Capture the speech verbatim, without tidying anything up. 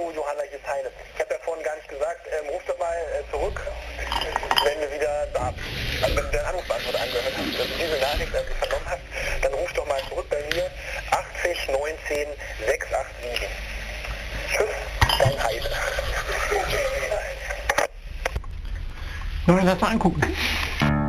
Hallo Johanna, hier ist Heine. Ich habe ja vorhin gar nicht gesagt, ähm, ruf doch mal äh, zurück, wenn du wieder da bist. Also wenn du deinen Anrufbeantworter angehört hast, wenn du diese Nachricht also vernommen hast, dann ruf doch mal zurück bei mir achtzig neunzehn sechshundertsiebenundachtzig. Tschüss, dein Heine. Sollen wir das mal angucken?